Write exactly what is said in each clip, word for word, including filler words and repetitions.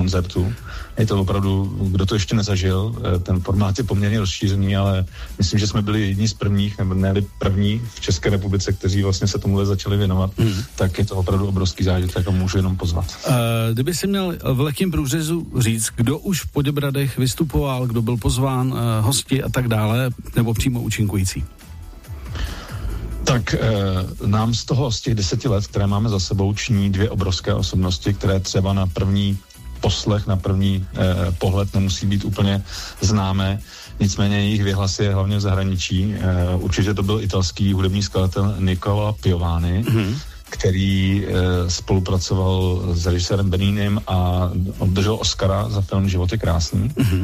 koncertu. Je to opravdu, kdo to ještě nezažil, ten formát je poměrně rozšířený, ale myslím, že jsme byli jedni z prvních, nebo ne první v České republice, kteří vlastně se tomuhle začali věnovat, mm. tak je to opravdu obrovský zážitek a můžu jenom pozvat. Uh, kdyby si měl v lehkém průřezu říct, kdo už v Poděbradech vystupoval, kdo byl pozván, uh, hosti a tak dále, nebo přímo účinkující? Tak eh, nám z toho, z těch deseti let, které máme za sebou, činí dvě obrovské osobnosti, které třeba na první poslech, na první eh, pohled nemusí být úplně známé. Nicméně jejich věhlas je hlavně v zahraničí. Eh, určitě to byl italský hudební skladatel Nicola Piovani, mm-hmm. který eh, spolupracoval s režisérem Beninem a obdržel Oscara za film Život je krásný. Mm-hmm.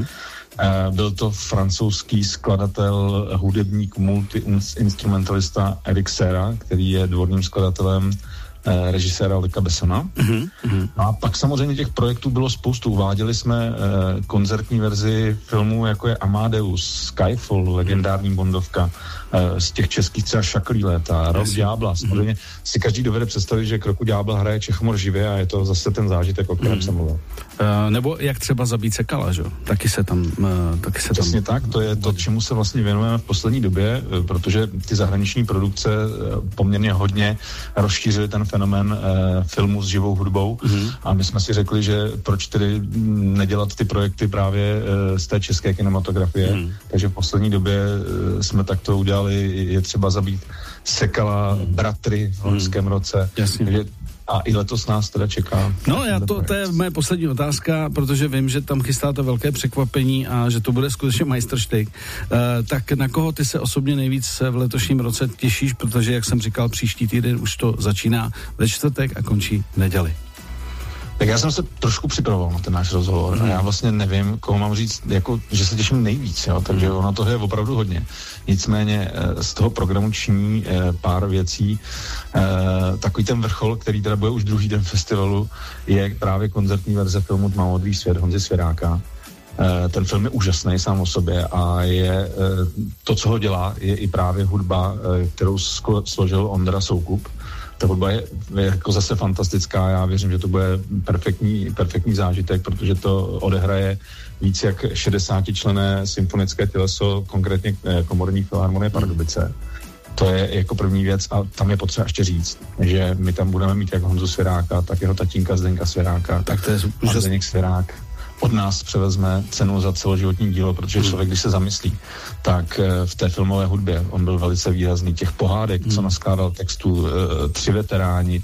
Byl to francouzský skladatel, hudebník, multi-instrumentalista Eric Serra, který je dvorním skladatelem eh, režiséra Luca Bessona. Mm-hmm. No a pak samozřejmě těch projektů bylo spoustu. Uváděli jsme eh, koncertní verzi filmů, jako je Amadeus, Skyfall, legendární bondovka, eh, z těch českých třeba Šaklí léta, Rok ďábla. Samozřejmě mm-hmm. si každý dovede představit, že k Roku ďábla hraje Čechomor živě a je to zase ten zážitek, o kterém mm-hmm. jsem mluvil. Uh, nebo jak třeba Zabít sekala, že? Taky se tam... Uh, taky se Přesně tam... tak, to je to, čemu se vlastně věnujeme v poslední době, protože ty zahraniční produkce poměrně hodně rozšířily ten fenomén uh, filmu s živou hudbou mm-hmm. a my jsme si řekli, že proč tedy nedělat ty projekty právě uh, z té české kinematografie, mm-hmm. takže v poslední době uh, jsme takto udělali, je třeba Zabít sekala, mm-hmm. Bratry v loňském mm-hmm. roce, Jasně. takže a i letos nás teda čeká. No já to, to je moje poslední otázka, protože vím, že tam chystáte velké překvapení a že to bude skutečně majstrštyk. Uh, tak na koho ty se osobně nejvíc v letošním roce těšíš, protože jak jsem říkal, příští týden už to začíná ve čtvrtek a končí v neděli. Tak já jsem se trošku připravoval na ten náš rozhovor mm. a já vlastně nevím, koho mám říct, jako, že se těším nejvíc, jo, takže ono toho je opravdu hodně. Nicméně z toho programu činí pár věcí. Takový ten vrchol, který teda bude už druhý den festivalu, je právě koncertní verze filmu Tmavomodrý svět Honzy Svěráka. Ten film je úžasný sám o sobě a je to, co ho dělá, je i právě hudba, kterou složil Ondra Soukup. Ta hudba je, je jako zase fantastická, já věřím, že to bude perfektní, perfektní zážitek, protože to odehraje víc jak šedesátičlenné symfonické těleso, konkrétně Komorní filharmonie Pardubice. To je jako první věc a tam je potřeba ještě říct, že my tam budeme mít jak Honzu Svěráka, tak jeho tatínka Zdeňka Svěráka, tak to je a Zdeněk Svěrák od nás převezme cenu za celoživotní dílo, protože člověk, když se zamyslí, tak v té filmové hudbě on byl velice výrazný. Těch pohádek, hmm. co naskládal textu, Tři veteráni,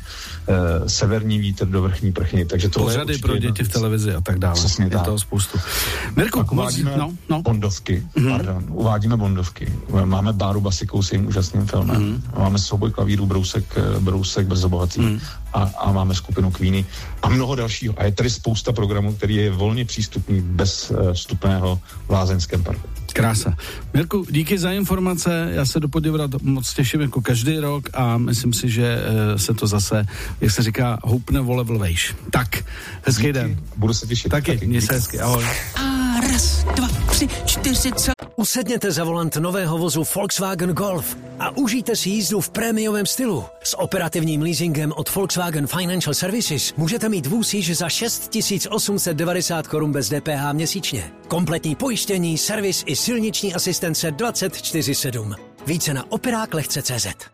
Severní vítr do vrchní prchy. Takže to pořady pro děti v televizi a tak dále. Přesně je tak. toho spoustu. Mirku, pak uvádíme no, no. bondovky, mm-hmm. pardon, uvádíme bondovky. Máme Báru Basikou s jejím úžasným filmem. Mm-hmm. Máme souboj klavíru Brousek, Brousek Brzobohatý mm-hmm. a, a máme skupinu Queeny a mnoho dalšího. A je tady spousta programů, který je volně přístupný bez uh, vstupného v lázeňském parku. Krása. Mirku, díky za informace, já se do Poděbrad moc těším jako každý rok a myslím si, že uh, se to zase, jak se říká, houpne vole vlvejš. Tak, hezký díky. Den. Budu se těšit. Taky, taky. Měj se hezky, ahoj. A raz, dva, tři, čtyři, co? Usedněte za volant nového vozu Volkswagen Golf a užijte si jízdu v prémiovém stylu. S operativním leasingem od Volkswagen Financial Services můžete mít vůz již za šest tisíc osm set devadesát korun bez D P H měsíčně. Kompletní pojištění, servis i silniční asistence dvacet čtyři sedm. Více na operák lehce tečka cé zet.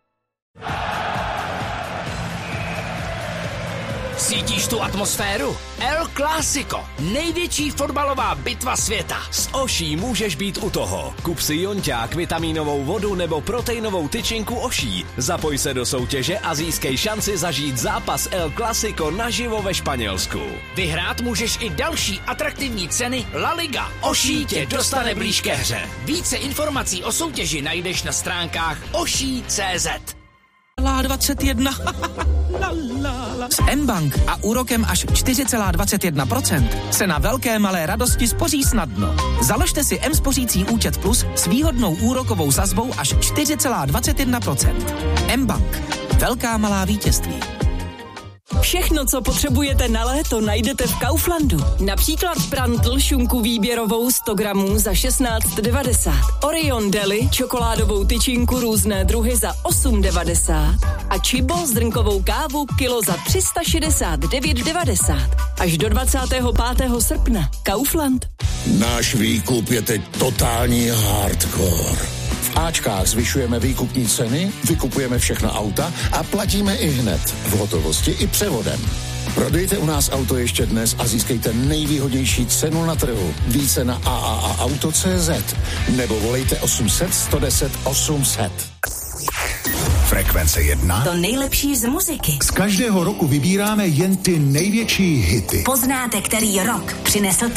Cítíš tu atmosféru? El Clásico, největší fotbalová bitva světa. S Oší můžeš být u toho. Kup si jonťák, vitamínovou vodu nebo proteinovou tyčinku Oší. Zapoj se do soutěže a získej šanci zažít zápas El Clásico naživo ve Španělsku. Vyhrát můžeš i další atraktivní ceny La Liga. Oší tě dostane blíž ke hře. Více informací o soutěži najdeš na stránkách oší tečka cé zet. dvacet jedna la, la, la. S mBank a úrokem až čtyři celá dvacet jedna procenta se na velké malé radosti spoří snadno. Založte si mSpořící účet Plus s výhodnou úrokovou sazbou až čtyři celá dvacet jedna procenta. mBank. Velká malá vítězství. Všechno, co potřebujete na léto, najdete v Kauflandu. Například prantl šunku výběrovou sto gramů za šestnáct devadesát. Orion Deli čokoládovou tyčinku různé druhy za osm devadesát. A Chibo zrnkovou kávu kilo za tři sta šedesát devět devadesát. Až do dvacátého pátého srpna. Kaufland. Náš výkup je teď totální hardcore. V Ačkách zvyšujeme výkupní ceny, vykupujeme všechna auta a platíme i hned, v hotovosti i převodem. Prodejte u nás auto ještě dnes a získejte nejvýhodnější cenu na trhu. Více na a a a auto tečka cé zet nebo volejte osm set, sto deset, osm set. Frekvence jedna. To nejlepší z muziky. Z každého roku vybíráme jen ty největší hity. Poznáte, který rok přinesl